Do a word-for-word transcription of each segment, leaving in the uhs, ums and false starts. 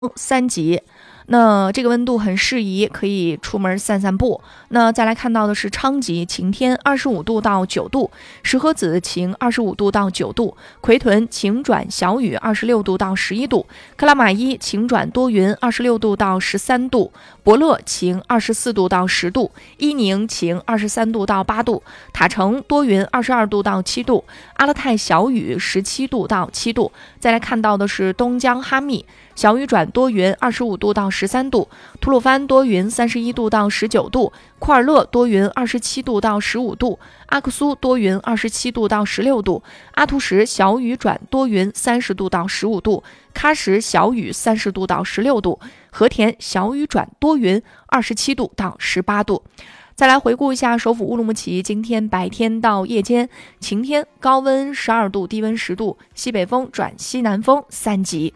三级。那这个温度很适宜，可以出门散散步。那再来看到的是昌吉晴天，二十五度到九度；石河子晴，二十五度到九度；奎屯晴转小雨，二十六度到十一度；克拉玛依晴转多云，二十六度到十三度；伯乐晴，二十四度到十度；伊宁晴，二十三度到八度；塔城多云，二十二度到七度；阿勒泰小雨，十七度到七度。再来看到的是东江哈密。小雨转多云，二十五度到十三度；吐鲁番多云，三十一度到十九度；库尔勒多云，二十七度到十五度；阿克苏多云，二十七度到十六度；阿图什小雨转多云，三十度到十五度；喀什小雨，三十度到十六度；和田小雨转多云，二十七度到十八度。再来回顾一下首府乌鲁木齐，今天白天到夜间晴天，高温十二度，低温十度，西北风转西南风三级。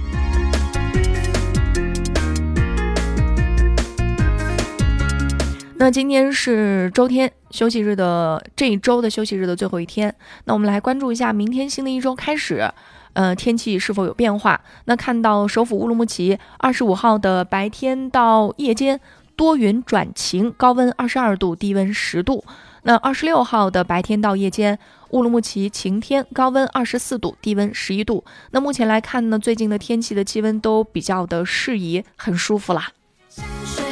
那今天是周天，休息日的这一周的休息日的最后一天。那我们来关注一下明天新的一周开始，呃，天气是否有变化？那看到首府乌鲁木齐二十五号的白天到夜间多云转晴，高温二十二度，低温十度。那二十六号的白天到夜间乌鲁木齐晴天，高温二十四度，低温十一度。那目前来看呢，最近的天气的气温都比较的适宜，很舒服啦。